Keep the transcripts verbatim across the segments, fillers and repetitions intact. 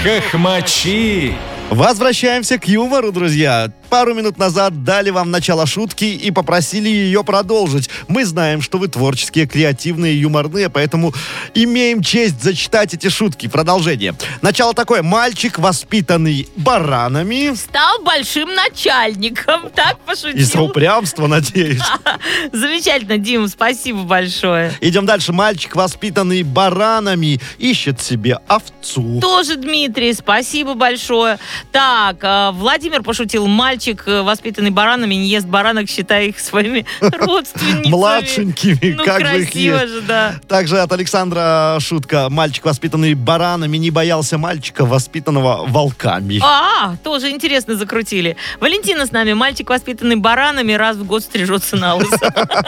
Хохмачи. Возвращаемся к юмору, друзья. Пару минут назад дали вам начало шутки и попросили ее продолжить. Мы знаем, что вы творческие, креативные, юморные, поэтому имеем честь зачитать эти шутки. Продолжение. Начало такое. Мальчик, воспитанный баранами... Стал большим начальником. Так пошутил. Из-за упрямства, надеюсь. Замечательно, Дим, спасибо большое. Идем дальше. Мальчик, воспитанный баранами, ищет себе овцу. Тоже Дмитрий, спасибо большое. Так, э, Владимир пошутил. Мальчик, э, воспитанный баранами, не ест баранок, считая их своими родственницами. Младшенькими, Ну, как же их красиво есть. же, да. Также от Александра шутка. Мальчик, воспитанный баранами, не боялся мальчика, воспитанного волками. А, тоже интересно закрутили. Валентина с нами. Мальчик, воспитанный баранами, раз в год стрижется на лысо.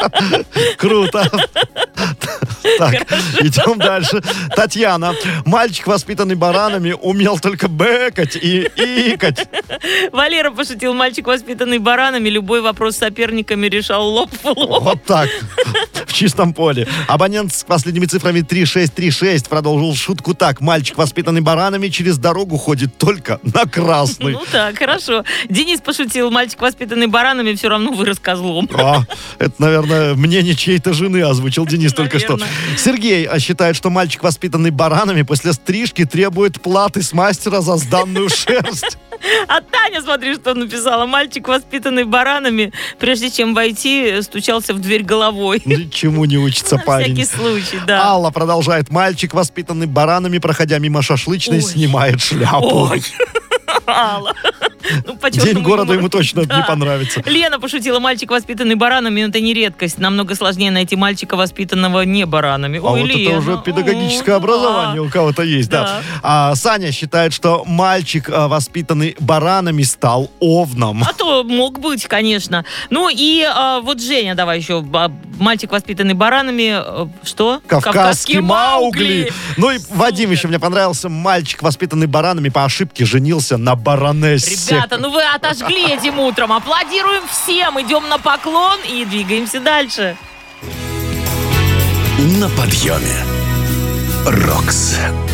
Круто. Так, идем дальше. Татьяна. Мальчик, воспитанный баранами, умел только бэкать и икать. Валера пошутил. Мальчик, воспитанный баранами, любой вопрос с соперниками решал лоб в лоб. Вот так. В чистом поле. Абонент с последними цифрами три шесть три шесть продолжил шутку так. Мальчик, воспитанный баранами, через дорогу ходит только на красный. Ну так, хорошо. Денис пошутил. Мальчик, воспитанный баранами, все равно вырос козлом. А, это, наверное, мнение чьей-то жены озвучил Денис только что. Наверное. Сергей считает, что мальчик, воспитанный баранами, после стрижки требует платы с мастера за сданную шерсть. А Таня, смотри, что написала. Мальчик, воспитанный баранами, прежде чем войти, стучался в дверь головой. Ничему не учится На парень. всякий случай, да. Алла продолжает. Мальчик, воспитанный баранами, проходя мимо шашлычной, Ой. снимает шляпу. Ой. Алла. Ну, по-честному День города юмору. ему точно Да. не понравится. Лена пошутила. Мальчик, воспитанный баранами, это не редкость. Намного сложнее найти мальчика, воспитанного не баранами. А Ой, вот Лена. это уже педагогическое О, образование да. у кого-то есть, да. Да. А Саня считает, что мальчик, а, воспитанный баранами, стал овном. А то мог быть, конечно. Ну и а, вот Женя, давай еще. А, Мальчик, воспитанный баранами, а, что? Кавказский Маугли. Ну и Супер. Вадим еще мне понравился. Мальчик, воспитанный баранами, по ошибке женился на баронессе. Ребята, ну вы отожгли этим утром. Аплодируем всем, идем на поклон и двигаемся дальше. На подъеме. Рокс.